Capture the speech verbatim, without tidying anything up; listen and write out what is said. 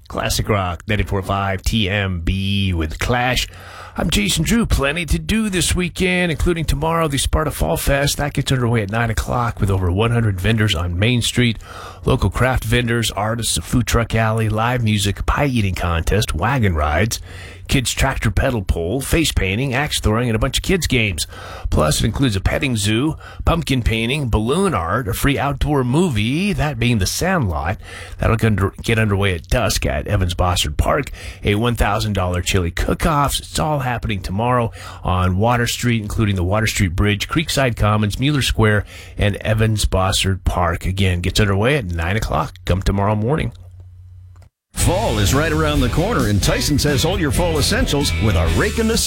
Classic Rock, ninety-four point five T M B with Clash. I'm Jason Drew. Plenty to do this weekend, including tomorrow, the Sparta Fall Fest. That gets underway at nine o'clock with over one hundred vendors on Main Street, local craft vendors, artists, a food truck alley, live music, pie eating contest, wagon rides, kids tractor pedal pull, face painting, axe throwing, and a bunch of kids games. Plus, it includes a petting zoo, pumpkin painting, balloon art, a free outdoor movie, that being The Sandlot. That'll get underway at dusk at Evans Bossard Park. A one thousand dollars chili cook-offs. It's all happening tomorrow on Water Street, including the Water Street Bridge, Creekside Commons, Mueller Square, and Evans Bossard Park. Again, gets underway at nine o'clock. Come tomorrow morning. Fall is right around the corner, and Tyson's has all your fall essentials with a rake in the